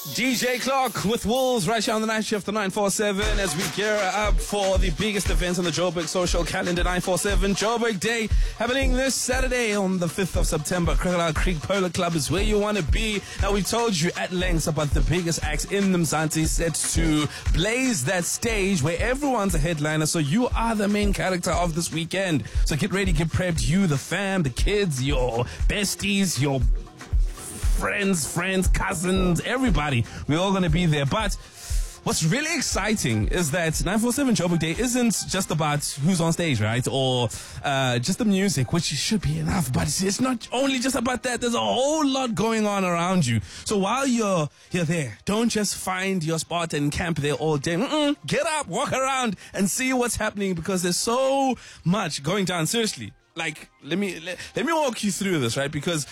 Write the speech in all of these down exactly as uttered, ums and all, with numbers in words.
D J Clark with Wolves right here on the night shift, the nine four seven, as we gear up for the biggest events on the Joburg social calendar. Nine four seven Joburg Day happening this Saturday on the fifth of September. Crocodile Creek Polo Club is where you want to be. Now, we told you at length about the biggest acts in the Mzansi set to blaze that stage where everyone's a headliner, so you are the main character of this weekend. So get ready, get prepped. You, the fam, the kids, your besties, your friends, friends, cousins, everybody. We're all going to be there. But what's really exciting is that nine four seven Joburg Day isn't just about who's on stage, right? Or uh, just the music, which should be enough. But it's not only just about that. There's a whole lot going on around you. So while you're, you're there, don't just find your spot and camp there all day. Mm-mm. Get up, walk around, and see what's happening, because there's so much going down. Seriously. Like, let me, let, let me walk you through this, right? Because,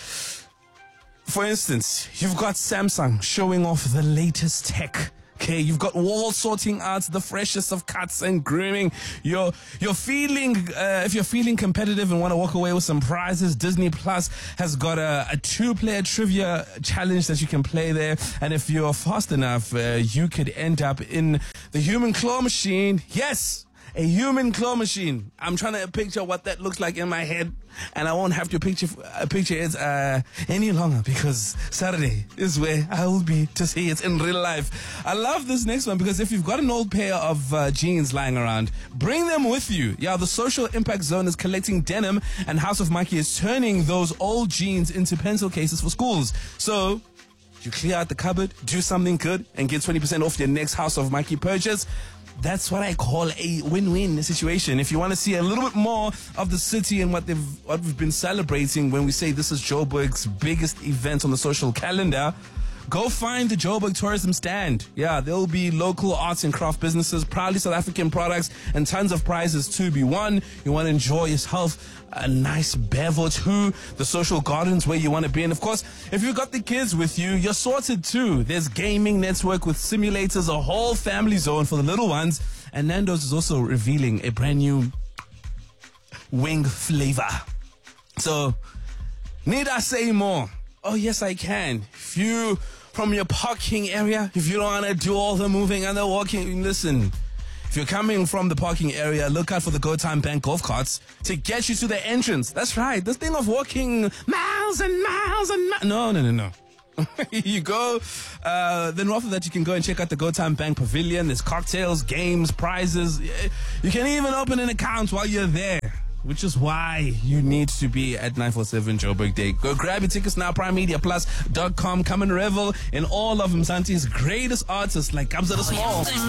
for instance, you've got Samsung showing off the latest tech. Okay, you've got Wall sorting out the freshest of cuts and grooming. You're you're feeling uh, if you're feeling competitive and want to walk away with some prizes, Disney Plus has got a, a two-player trivia challenge that you can play there. And if you're fast enough, uh, you could end up in the human claw machine. Yes. A human claw machine. I'm trying to picture what that looks like in my head, and I won't have to picture uh, picture it uh, any longer, because Saturday is where I will be to see it in real life. I love this next one, because if you've got an old pair of uh, jeans lying around, bring them with you. Yeah, the Social Impact Zone is collecting denim, and House of Mikey is turning those old jeans into pencil cases for schools. So you clear out the cupboard, do something good, and get twenty percent off your next House of Mikey purchase. That's what I call a win-win situation. If you want to see a little bit more of the city and what they've what we've been celebrating when we say this is Joburg's biggest event on the social calendar, go find the Joburg Tourism Stand. Yeah, there'll be local arts and craft businesses, proudly South African products, and tons of prizes to be won. You want to enjoy yourself a nice bev or two, the social gardens where you want to be. And of course, if you've got the kids with you, you're sorted too. There's gaming network with simulators, a whole family zone for the little ones. And Nando's is also revealing a brand new wing flavor. So, need I say more? Oh, yes, I can. If you, from your parking area, if you don't want to do all the moving and the walking, listen. If you're coming from the parking area, look out for the Go Time Bank golf carts to get you to the entrance. That's right. This thing of walking miles and miles and miles. No, no, no, no. You go, uh, then after that you can go and check out the Go Time Bank Pavilion. There's cocktails, games, prizes. You can even open an account while you're there, which is why you need to be at nine four seven Joburg Day. Go grab your tickets now, prime media plus dot com. Come and revel in all of Mzansi's greatest artists like Kabza the Small.